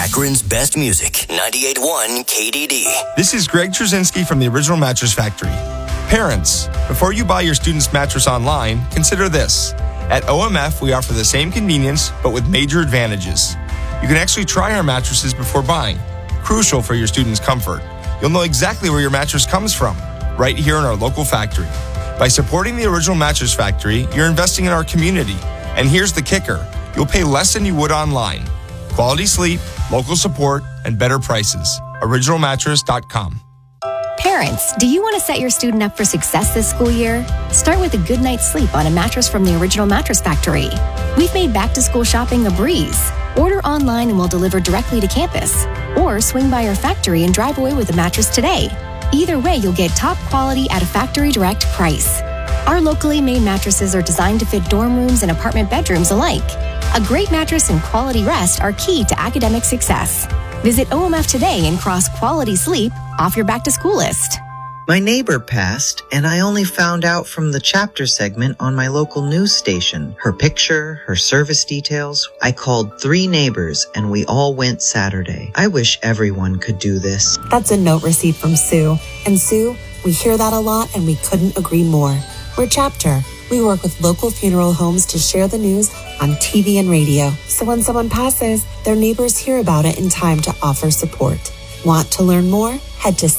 Akron's best music, 98.1 KDD. This is Greg Trzynski from the Original Mattress Factory. Parents, before you buy your student's mattress online, consider this. At OMF, we offer the same convenience, but with major advantages. You can actually try our mattresses before buying, crucial for your student's comfort. You'll know exactly where your mattress comes from, right here in our local factory. By supporting the Original Mattress Factory, you're investing in our community. And here's the kicker. You'll pay less than you would online. Quality sleep, local support, and better prices. OriginalMattress.com. Parents, do you want to set your student up for success this school year? Start with a good night's sleep on a mattress from the Original Mattress Factory. We've made back-to-school shopping a breeze. Order online and we'll deliver directly to campus. Or swing by our factory and drive away with a mattress today. Either way, you'll get top quality at a factory direct price. Our locally made mattresses are designed to fit dorm rooms and apartment bedrooms alike. A great mattress and quality rest are key to academic success. Visit OMF today and cross quality sleep off your back-to-school list. My neighbor passed, and I only found out from the chapter segment on my local news station. Her picture, her service details. I called 3 neighbors, and we all went Saturday. I wish everyone could do this. That's a note received from Sue. And Sue, we hear that a lot, and we couldn't agree more. We're Chapter. We work with local funeral homes to share the news on TV and radio. So when someone passes, their neighbors hear about it in time to offer support. Want to learn more? Head to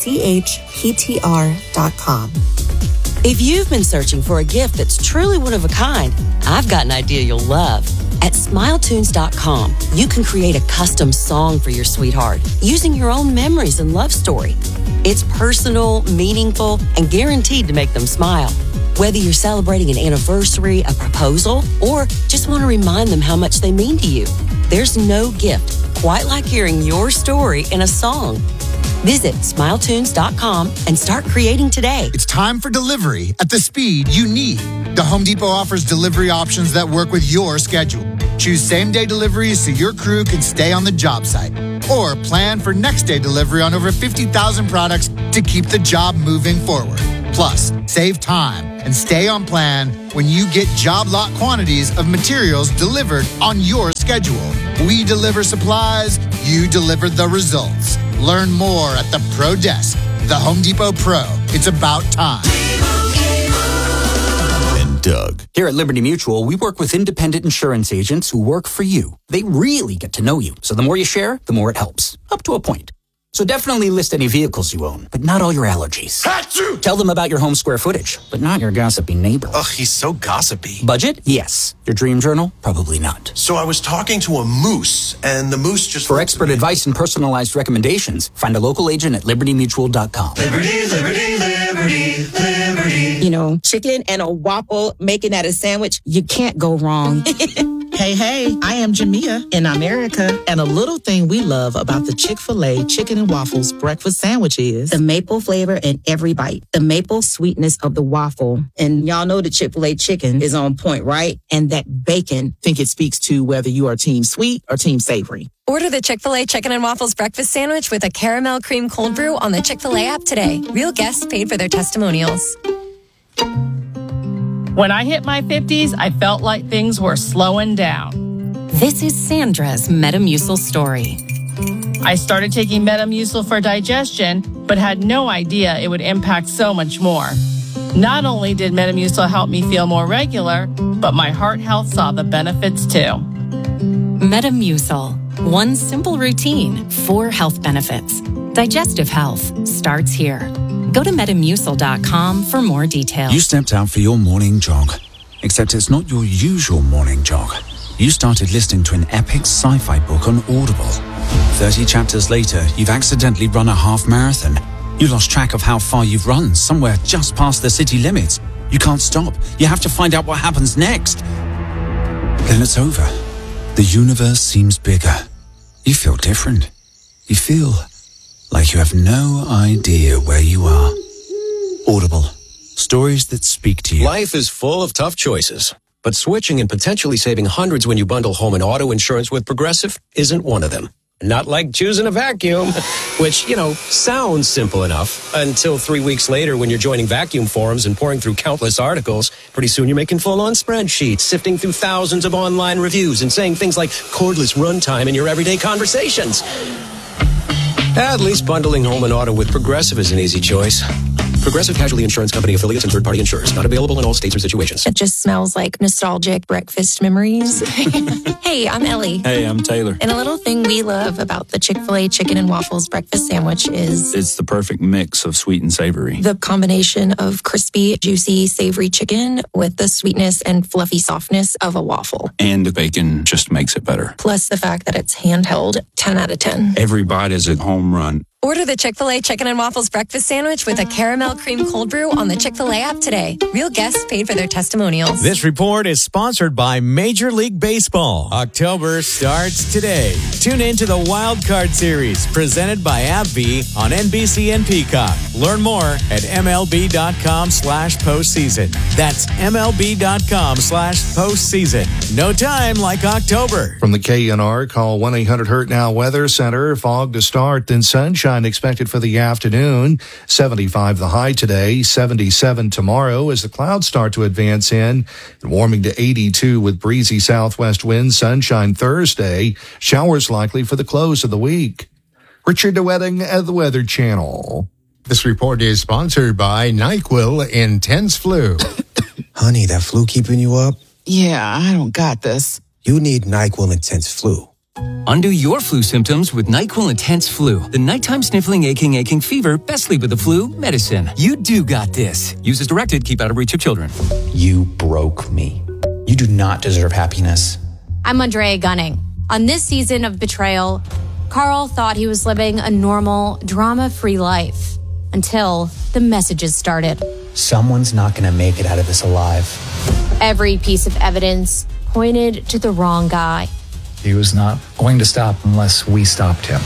chptr.com. If you've been searching for a gift that's truly one of a kind, I've got an idea you'll love. At SmileTunes.com, you can create a custom song for your sweetheart using your own memories and love story. It's personal, meaningful, and guaranteed to make them smile. Whether you're celebrating an anniversary, a proposal, or just want to remind them how much they mean to you, there's no gift quite like hearing your story in a song. Visit SmileTunes.com and start creating today. It's time for delivery at the speed you need. The Home Depot offers delivery options that work with your schedule. Choose same-day deliveries so your crew can stay on the job site. Or plan for next-day delivery on over 50,000 products to keep the job moving forward. Plus, save time and stay on plan when you get job lot quantities of materials delivered on your schedule. We deliver supplies, you deliver the results. Learn more at the Pro Desk. The Home Depot Pro. It's about time. And Doug. Here at Liberty Mutual, we work with independent insurance agents who work for you. They really get to know you. So the more you share, the more it helps. Up to a point. So definitely list any vehicles you own, but not all your allergies. Achoo! Tell them about your home square footage, but not your gossipy neighbor. Ugh, he's so gossipy. Budget? Yes. Your dream journal? Probably not. So I was talking to a moose, and the moose just... For expert advice and personalized recommendations, find a local agent at libertymutual.com. Liberty, liberty, liberty, liberty. You know, chicken and a waffle, making that a sandwich, you can't go wrong. Hey, I am Jamia in America, and a little thing we love about the Chick-fil-A Chicken and Waffles breakfast sandwich is the maple flavor in every bite, the maple sweetness of the waffle. And y'all know the Chick-fil-A chicken is on point, right? And that bacon. I think it speaks to whether you are team sweet or team savory. Order the Chick-fil-A Chicken and Waffles breakfast sandwich with a caramel cream cold brew on the Chick-fil-A app today. Real guests paid for their testimonials. When I hit my 50s, I felt like things were slowing down. This is Sandra's Metamucil story. I started taking Metamucil for digestion, but had no idea it would impact so much more. Not only did Metamucil help me feel more regular, but my heart health saw the benefits too. Metamucil. One simple routine, 4 health benefits. Digestive health starts here. Go to Metamucil.com for more details. You stepped out for your morning jog, except it's not your usual morning jog. You started listening to an epic sci-fi book on Audible. 30 chapters later, you've accidentally run a half marathon. You lost track of how far you've run, somewhere just past the city limits. You can't stop. You have to find out what happens next. Then it's over. The universe seems bigger. You feel different. You feel like you have no idea where you are. Audible. Stories that speak to you. Life is full of tough choices, but switching and potentially saving hundreds when you bundle home and auto insurance with Progressive isn't one of them. Not like choosing a vacuum, which, sounds simple enough until 3 weeks later when you're joining vacuum forums and pouring through countless articles. Pretty soon you're making full-on spreadsheets, sifting through thousands of online reviews and saying things like cordless runtime in your everyday conversations. At least bundling home and auto with Progressive is an easy choice. Progressive Casualty Insurance Company affiliates and third-party insurers. Not available in all states or situations. It just smells like nostalgic breakfast memories. Hey, I'm Ellie. Hey, I'm Taylor. And a little thing we love about the Chick-fil-A chicken and waffles breakfast sandwich is It's the perfect mix of sweet and savory. the combination of crispy, juicy, savory chicken with the sweetness and fluffy softness of a waffle. And the bacon just makes it better. Plus the fact that it's handheld, 10 out of 10. Every bite is a home run. Order the Chick-fil-A Chicken and Waffles breakfast sandwich with a caramel cream cold brew on the Chick-fil-A app today. Real guests paid for their testimonials. This report is sponsored by Major League Baseball. October starts today. Tune in to the Wild Card Series presented by AbbVie on NBC and Peacock. Learn more at MLB.com/postseason. That's MLB.com/postseason. No time like October. From the KNR, call 1-800-HURT-NOW Weather Center. Fog to start, then sunshine expected for the afternoon. 75 the high today, 77 tomorrow as the clouds start to advance in. And warming to 82 with breezy southwest winds, sunshine Thursday. Showers likely for the close of the week. Richard DeWetting at the Weather Channel. This report is sponsored by NyQuil Intense Flu. Honey, that flu keeping you up? Yeah, I don't got this. You need NyQuil Intense Flu. Undo your flu symptoms with NyQuil Intense Flu. The nighttime sniffling, aching fever, best sleep with the flu medicine. You do got this. Use as directed. Keep out of reach of children. You broke me. You do not deserve happiness. I'm Andrea Gunning. On this season of Betrayal, Carl thought he was living a normal, drama-free life until the messages started. Someone's not going to make it out of this alive. Every piece of evidence pointed to the wrong guy. He was not going to stop unless we stopped him.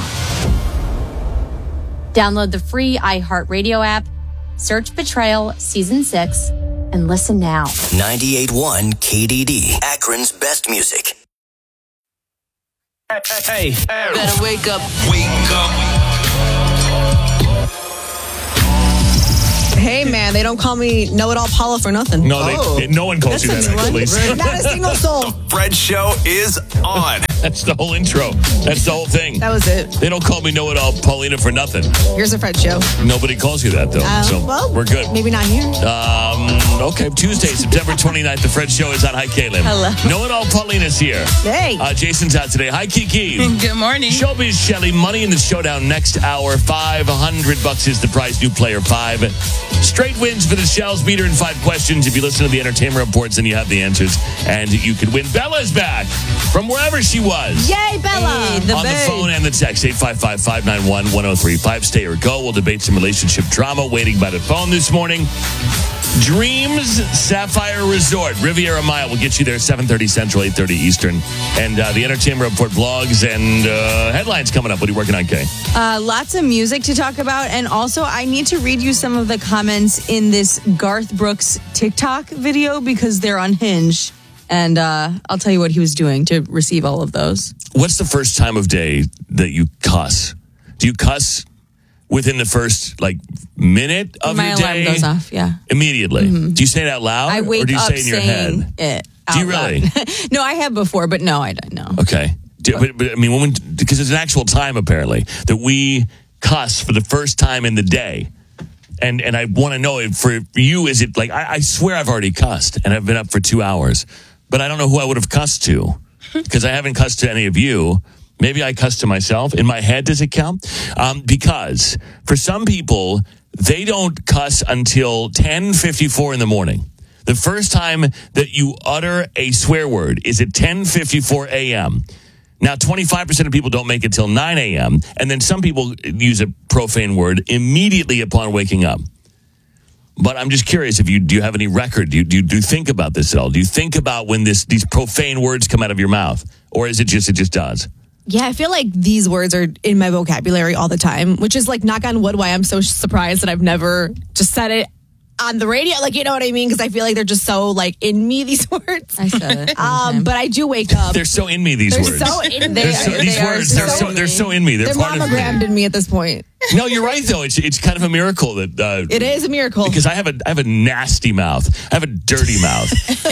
Download the free iHeartRadio app, search Betrayal Season 6, and listen now. 98.1 KDD, Akron's best music. Hey, better wake up. Wake up. Hey, man, they don't call me Know-It-All Paula for nothing. No, no one calls you that, actually. Not a single soul. The Fred Show is on. That's the whole intro. That's the whole thing. That was it. They don't call me Know-It-All Paulina for nothing. Here's a Fred Show. Nobody calls you that, though. So well, we're good. Maybe not here. Okay, Tuesday, September 29th, the Fred Show is on. Hi, Caitlin. Hello. Know-It-All Paulina's here. Hey. Jason's out today. Hi, Kiki. Good morning. Showbiz Shelly. Money in the Showdown next hour. $500 is the prize. New player 5. Straight wins for the Shells. Beat her in 5 questions. If you listen to the entertainment reports, then you have the answers. And you could win. Bella's back from wherever she was. Yay, Bella. On the phone and the text, 855-591-1035. Stay or go. We'll debate some relationship drama waiting by the phone this morning. Dreams Sapphire Resort, Riviera Mile. We'll get you there 7:30 Central, 8:30 Eastern. And the Entertainment Report blogs and headlines coming up. What are you working on, Kay? Lots of music to talk about. And also, I need to read you some of the comments in this Garth Brooks TikTok video because they're unhinged. And I'll tell you what he was doing to receive all of those. What's the first time of day that you cuss? Do you cuss within the first, minute of your day? My alarm goes off, yeah. Immediately? Mm-hmm. Do you say it out loud? I wake or do you up say it in your head? It do you really? No, I have before, but no, I don't know. Okay. But I mean, because it's an actual time, apparently, that we cuss for the first time in the day. And I want to know, for you, is it I swear I've already cussed, and I've been up for 2 hours. But I don't know who I would have cussed to, because I haven't cussed to any of you. Maybe I cussed to myself. In my head, does it count? Because for some people, they don't cuss until 10:54 in the morning. The first time that you utter a swear word is at 10:54 a.m. Now, 25% of people don't make it till 9 a.m., and then some people use a profane word immediately upon waking up. But I'm just curious, do you have any record? Do you think about this at all? Do you think about when these profane words come out of your mouth? Or is it just does? Yeah, I feel like these words are in my vocabulary all the time, which is knock on wood, why I'm so surprised that I've never just said it on the radio, like, you know what I mean? Because I feel like they're just so like in me, these words. I said it. But I do wake up. They're so in me, these words. They're so in me. They're so in me. They're part of me. They're mommogrammed in me at this point. No, you're right though. It's kind of a miracle that it is a miracle because I have a nasty mouth. I have a dirty mouth.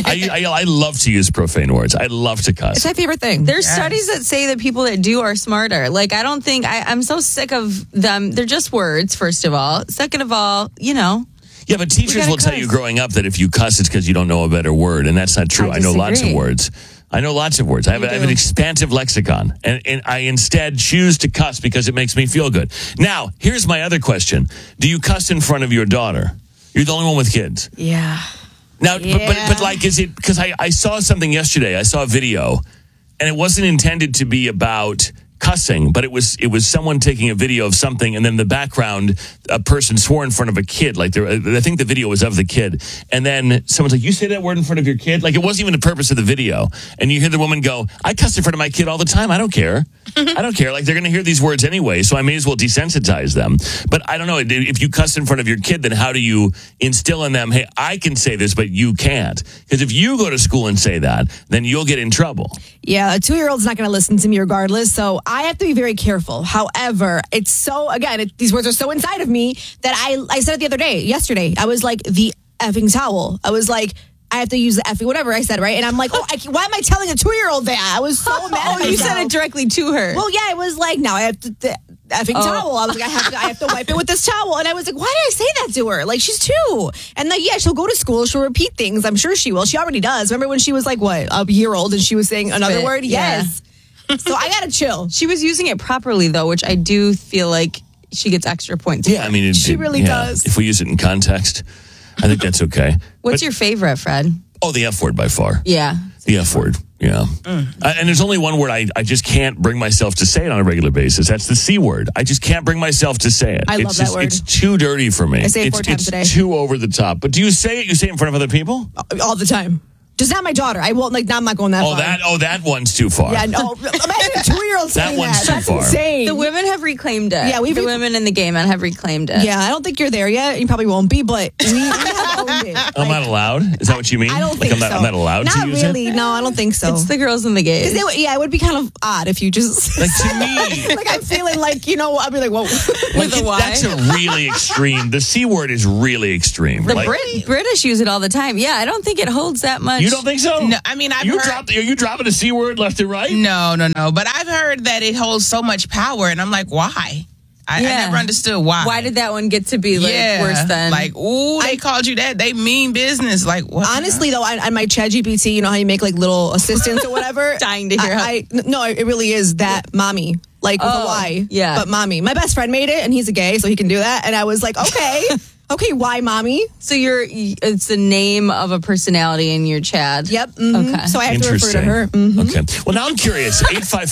I love to use profane words. I love to cuss. It's my favorite thing. There's studies that say that people that do are smarter. Like, I don't think I'm so sick of them. They're just words, first of all. Second of all, Yeah, but teachers will tell you growing up that if you cuss, it's because you don't know a better word, and that's not true. I know lots of words. I have an expansive lexicon, and I instead choose to cuss because it makes me feel good. Now, here's my other question. Do you cuss in front of your daughter? You're the only one with kids. Yeah. Now, but like, is it, because I saw something yesterday, I saw a video, and it wasn't intended to be about cussing, but it was someone taking a video of something, and then in the background a person swore in front of a kid. Like, I think the video was of the kid, and then someone's like, "You say that word in front of your kid?" Like, it wasn't even the purpose of the video, and you hear the woman go, "I cuss in front of my kid all the time. I don't care. I don't care. Like, they're going to hear these words anyway, so I may as well desensitize them." But I don't know, if you cuss in front of your kid, then how do you instill in them, "Hey, I can say this, but you can't"? Because if you go to school and say that, then you'll get in trouble. Yeah, a 2-year-old's not going to listen to me regardless, so I have to be very careful. However, it's so, again, these words are so inside of me that I said it yesterday. I was like, the effing towel. I was like, I have to use the effing whatever I said, right? And I'm like, why am I telling a 2-year-old that? I was so mad. You said it directly to her. Well, yeah, it was like, now I have to... the effing towel. I was like, I have to wipe it with this towel. And I was like, why did I say that to her? Like, she's 2. And like, yeah, she'll go to school. She'll repeat things. I'm sure she will. She already does. Remember when she was like, a year old and she was saying another word? Yeah. Yes. So I gotta chill. She was using it properly, though, which I do feel like she gets extra points. Yeah, I mean, she really does. If we use it in context, I think that's okay. What's your favorite, Fred? Oh, the F word by far. Yeah. The F word. Yeah. And there's only one word I just can't bring myself to say it on a regular basis. That's the C word. I just can't bring myself to say it. I love that word. It's too dirty for me. I say it 4 times a day. It's too over the top. But do you say it? You say it in front of other people? All the time. Just not my daughter. I won't, like, I'm not going that far. That one's too far. Yeah, no. Imagine a 2-year-old saying that one's too That's far. insane. The women have reclaimed it. Yeah, the women and the gay men have reclaimed it. Yeah, I don't think you're there yet. You probably won't be, but we have owned it. I'm not allowed? Is that what you mean? I don't think so. I'm not allowed not to use really. it? No, I don't think so. It's the girls and the gays. It would be kind of odd if you just... Like, to me... like, I'm feeling like, I'll be like, whoa. Like, that's a really extreme... The C word is really extreme. The British use it all the time. Yeah, I don't think it holds that much. You don't think so? No, I mean, Are you dropping a C word left and right? No. But I've heard that it holds so much power, and I'm like, why? I never understood why. Why did that one get to be worse than... Like, they called you that. They mean business. Like, what? Honestly, though, on my ChatGPT, you know how you make, like, little assistants or whatever? Dying to hear No, it really is that mommy. Like, with a Y. Yeah. But mommy. My best friend made it, and he's a gay, so he can do that. And I was like, okay. Okay, why, mommy? So it's the name of a personality in your chat. Yep. Mm-hmm. Okay. So I have to refer to her. Mm-hmm. Okay. Well, now I'm curious.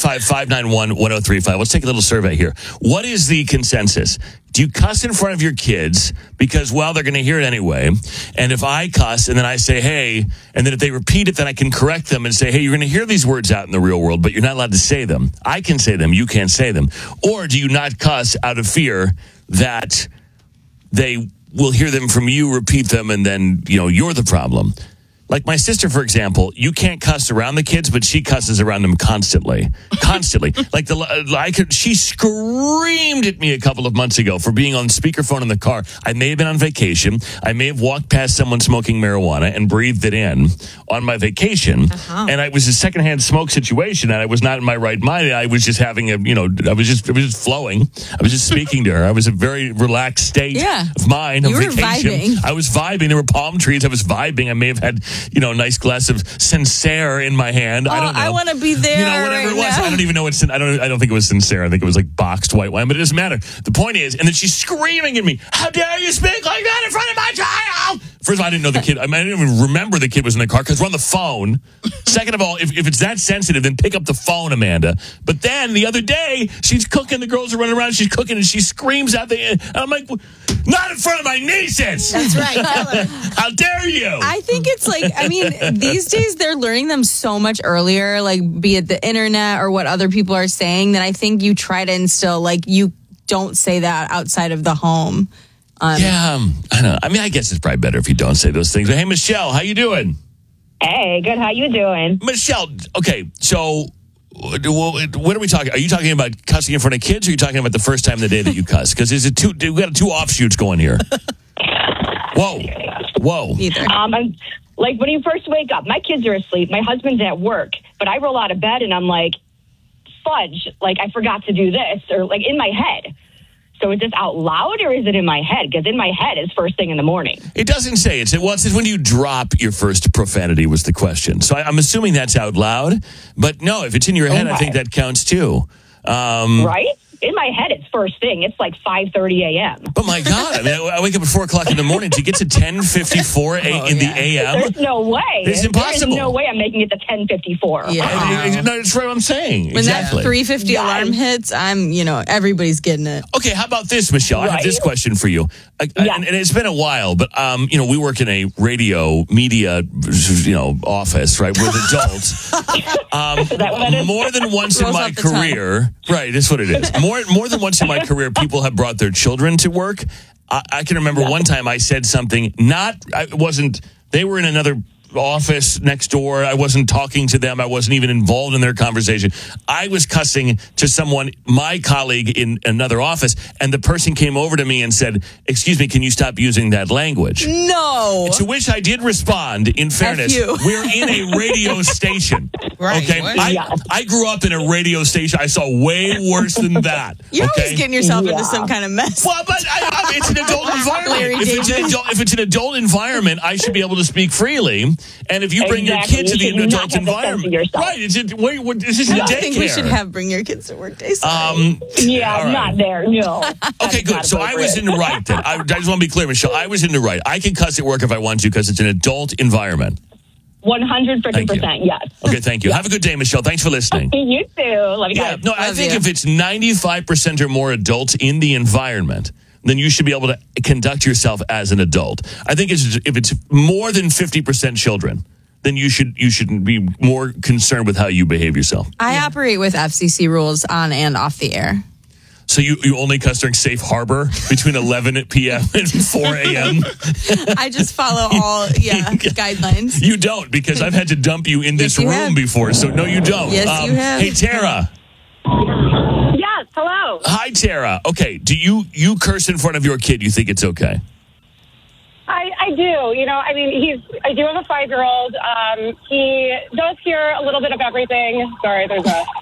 855-591-1035. Let's take a little survey here. What is the consensus? Do you cuss in front of your kids because, well, they're going to hear it anyway? And if I cuss and then I say, hey, and then if they repeat it, then I can correct them and say, hey, you're going to hear these words out in the real world, but you're not allowed to say them. I can say them. You can't say them. Or do you not cuss out of fear that they will hear them from you, repeat them, and then, you're the problem? Like my sister, for example, you can't cuss around the kids, but she cusses around them constantly. She screamed at me a couple of months ago for being on speakerphone in the car. I may have been on vacation. I may have walked past someone smoking marijuana and breathed it in on my vacation. Uh-huh. And it was a secondhand smoke situation, and I was not in my right mind. I was just having I was just flowing. I was just speaking to her. I was a very relaxed state of mind of vacation. Vibing. I was vibing. There were palm trees. I was vibing. I may have had a nice glass of Sincere in my hand. I don't know. I want to be there. Whatever it was. Now. I don't even know what. I don't think it was Sincere. I think it was like boxed white wine. But it doesn't matter. The point is, and then she's screaming at me. How dare you speak like that in front of my child? First of all, I didn't know the kid. I didn't even remember the kid was in the car because we're on the phone. Second of all, if it's that sensitive, then pick up the phone, Amanda. But then the other day, she's cooking. The girls are running around. She's cooking, and she screams out the. And I'm like, not in front of my nieces. That's right. How dare you? I think it's like, these days they're learning them so much earlier, like be it the internet or what other people are saying, that I think you try to instill, like, you don't say that outside of the home. Yeah, I know. I mean, I guess it's probably better if you don't say those things. But hey, Michelle, how you doing? Hey, good. How you doing? Michelle, okay, so what are we talking? Are you talking about cussing in front of kids, or are you talking about the first time of the day that you cuss? Because we got two offshoots going here. Whoa. Either. Like when you first wake up, my kids are asleep, my husband's at work, but I roll out of bed and I'm like, fudge, like I forgot to do this, or like in my head. So is this out loud or is it in my head? Because in my head is first thing in the morning. It doesn't say. It says when you drop your first profanity was the question. So I'm assuming that's out loud. But no, if it's in your head, I think that counts too. Right? In my head, it's first thing. It's like 5:30 a.m. But my God, I mean, I wake up at 4 o'clock in the morning to get to 10:54 in the a.m. There's no way. It's impossible. There's no way I'm making it to 10:54. Yeah. No, that's what I'm saying. When Exactly. that 3:50 alarm hits, everybody's getting it. Okay, how about this, Michelle? I have this question for you. And it's been a while, but we work in a radio media, office, right? We're adults. More than once in my career, right? That's what it is. More than once in my career, people have brought their children to work. I can remember one time I said something. They were in another office next door. I wasn't talking to them. I wasn't even involved in their conversation. I was cussing to someone, my colleague in another office, and the person came over to me and said, "Excuse me, can you stop using that language?" No. To which I did respond, in fairness, we're in a radio station. Right. Okay. I grew up in a radio station. I saw way worse than that. You're always getting yourself into some kind of mess. Well, but it's an adult environment. If it's an adult environment, I should be able to speak freely. And if you bring your kids to the adult environment, right? Is this a daycare? I think we should bring your kids to work days. I'm not there. No. Okay, good. So I was in the right then. I just want to be clear, Michelle. I was in the right. I can cuss at work if I want to because it's an adult environment. 100%, yes. Okay, thank you. Have a good day, Michelle. Thanks for listening. You too. Love you guys. No, I think if it's 95% or more adults in the environment, then you should be able to conduct yourself as an adult. I think if it's more than 50% children, then you should be more concerned with how you behave yourself. I operate with FCC rules on and off the air. So you only cuss during safe harbor between 11 p.m. and 4 a.m.? I just follow all guidelines. You don't, because I've had to dump you in this room before. So no, you don't. Yes, you have. Hey, Tara. Yes, hello. Hi, Tara. Okay, do you curse in front of your kid? You think it's okay? I do. I do have a 5-year-old. He does hear a little bit of everything. Sorry, there's a